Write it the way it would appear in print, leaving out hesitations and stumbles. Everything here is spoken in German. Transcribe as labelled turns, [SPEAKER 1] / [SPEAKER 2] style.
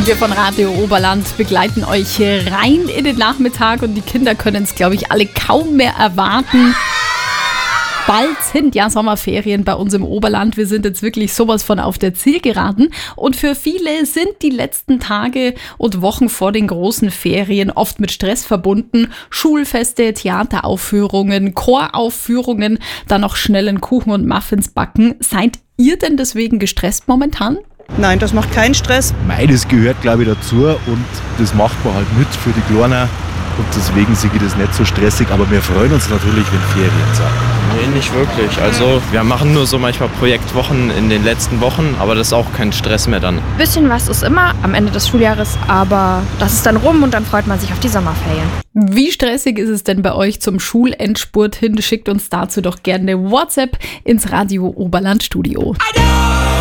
[SPEAKER 1] Und wir von Radio Oberland begleiten euch rein in den Nachmittag und die Kinder können es, glaube ich, alle kaum mehr erwarten. Bald sind ja Sommerferien bei uns im Oberland. Wir sind jetzt wirklich sowas von auf der Zielgeraden. Und für viele sind die letzten Tage und Wochen vor den großen Ferien oft mit Stress verbunden. Schulfeste, Theateraufführungen, Choraufführungen, dann noch schnellen Kuchen und Muffins backen. Seid ihr denn deswegen gestresst momentan?
[SPEAKER 2] Nein, das macht keinen Stress.
[SPEAKER 3] Das gehört, glaube ich, dazu und das macht man halt mit für die Kleinen. Und deswegen sehe ich das nicht so stressig, aber wir freuen uns natürlich, wenn Ferien sind.
[SPEAKER 4] Nee, nicht wirklich. Also wir machen nur so manchmal Projektwochen in den letzten Wochen, aber das ist auch kein Stress mehr dann.
[SPEAKER 5] Ein bisschen was ist immer am Ende des Schuljahres, aber das ist dann rum und dann freut man sich auf die Sommerferien.
[SPEAKER 1] Wie stressig ist es denn bei euch zum Schulendspurt hin? Schickt uns dazu doch gerne eine WhatsApp ins Radio Oberland Studio.